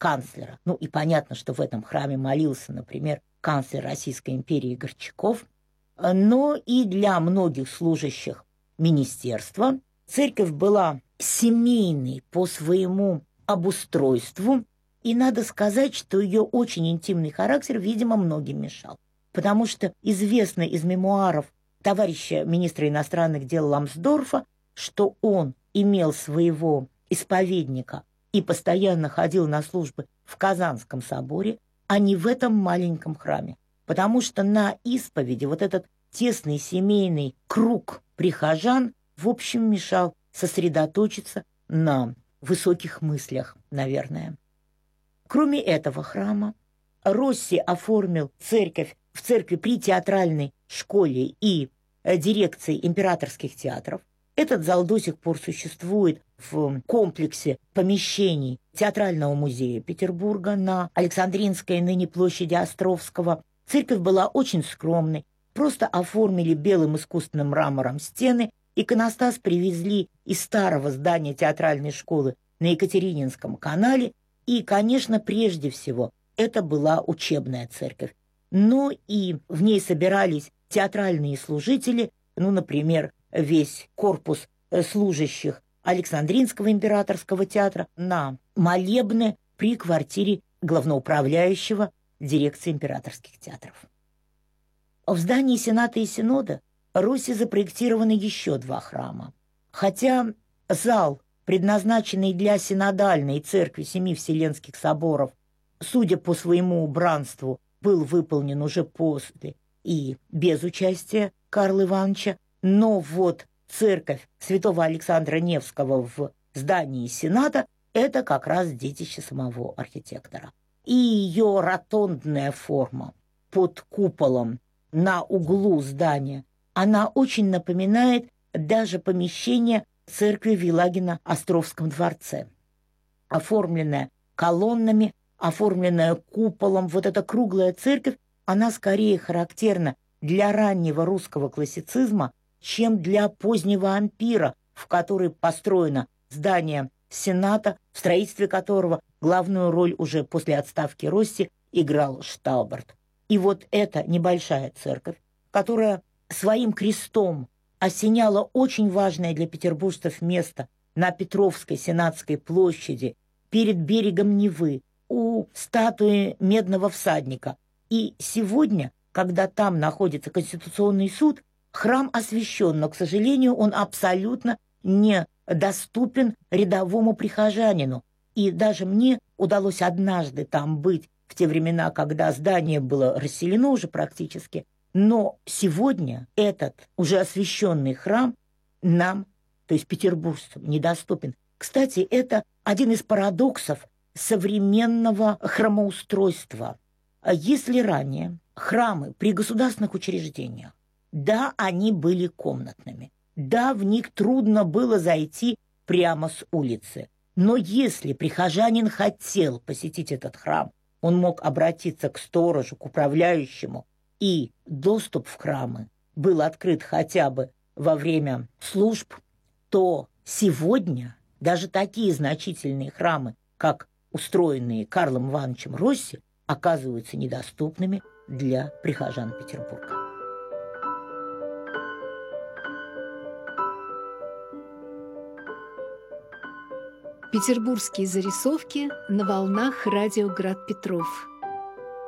канцлера. Ну и понятно, что в этом храме молился, например, канцлер Российской империи Горчаков, но и для многих служащих министерства церковь была семейной по своему обустройству, и надо сказать, что ее очень интимный характер, видимо, многим мешал. Потому что известно из мемуаров товарища министра иностранных дел Ламсдорфа, что он имел своего исповедника и постоянно ходил на службы в Казанском соборе, а не в этом маленьком храме. Потому что на исповеди вот этот тесный семейный круг прихожан, в общем, мешал сосредоточиться на высоких мыслях, наверное. Кроме этого храма, Росси оформил церковь в церкви при театральной школе и дирекции императорских театров. Этот зал до сих пор существует в комплексе помещений Театрального музея Петербурга на Александринской, ныне площади Островского. Церковь была очень скромной, просто оформили белым искусственным мрамором стены, иконостас привезли из старого здания театральной школы на Екатерининском канале, и, конечно, прежде всего, это была учебная церковь. Но и в ней собирались театральные служители, например, весь корпус служащих Александринского императорского театра на молебны при квартире главноуправляющего дирекции императорских театров. В здании Сената и Синода Росси запроектированы еще 2 храма. Хотя зал, предназначенный для синодальной церкви 7 Вселенских соборов, судя по своему убранству, был выполнен уже после и без участия Карла Ивановича, но вот церковь святого Александра Невского в здании Сената – это как раз детище самого архитектора. И ее ротондная форма под куполом на углу здания, она очень напоминает даже помещение церкви в Елагино-Островском дворце. Оформленная колоннами, оформленная куполом, вот эта круглая церковь, она скорее характерна для раннего русского классицизма, чем для позднего ампира, в который построено здание Сената, в строительстве которого главную роль уже после отставки Росси играл Штауберт. И вот эта небольшая церковь, которая своим крестом осеняла очень важное для петербуржцев место на Петровской Сенатской площади перед берегом Невы, у статуи Медного всадника. И сегодня, когда там находится Конституционный суд, храм освящен, но, к сожалению, он абсолютно недоступен рядовому прихожанину. И даже мне удалось однажды там быть в те времена, когда здание было расселено уже практически. Но сегодня этот уже освященный храм нам, то есть петербуржцам, недоступен. Кстати, это один из парадоксов современного храмоустройства. Если ранее храмы при государственных учреждениях, да, они были комнатными, да, в них трудно было зайти прямо с улицы, но если прихожанин хотел посетить этот храм, он мог обратиться к сторожу, к управляющему, и доступ в храмы был открыт хотя бы во время служб, то сегодня даже такие значительные храмы, как устроенные Карлом Ивановичем Росси, оказываются недоступными для прихожан Петербурга. Петербургские зарисовки на волнах радио «Град Петров».